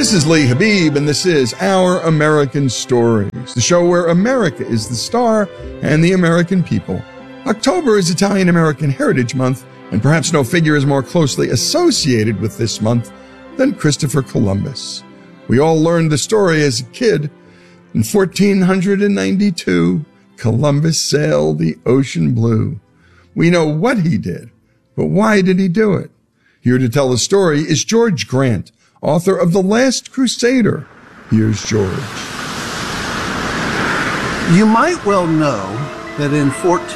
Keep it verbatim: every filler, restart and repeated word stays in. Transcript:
This is Lee Habib, and this is Our American Stories, the show where America is the star and the American people. October is Italian-American Heritage Month, and perhaps no figure is more closely associated with this month than Christopher Columbus. We all learned the story as a kid. In fourteen ninety-two, Columbus sailed the ocean blue. We know what he did, but why did he do it? Here to tell the story is George Grant, author of The Last Crusader. Here's George. You might well know that in fourteen